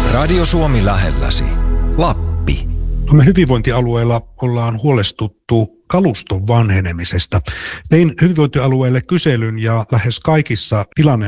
Radio Suomi lähelläsi. Lappi. Me hyvinvointialueella ollaan huolestuttu kaluston vanhenemisesta. Tein hyvinvointialueelle kyselyn ja lähes kaikissa tilanne